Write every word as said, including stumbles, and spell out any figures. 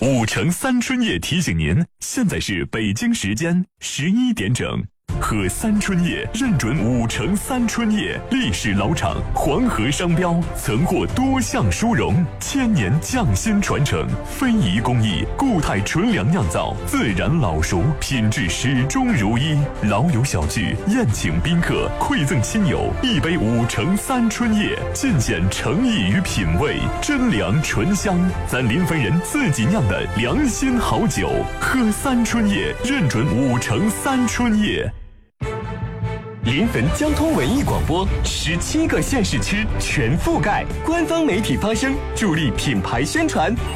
五城三春叶提醒您，现在是北京时间十一点整。喝三春叶认准五城三春叶，历史老厂，黄河商标，曾获多项殊荣，千年匠心传承，非遗工艺，固态纯粮酿造，自然老熟，品质始终如一。老友小聚，宴请宾客，馈赠亲友，一杯五城三春叶，尽显诚意与品味，真粮醇香，咱临汾人自己酿的良心好酒。喝三春叶，认准五城三春叶。 临汾交通文艺广播，十七个县市区全覆盖，官方媒体发声，助力品牌宣传。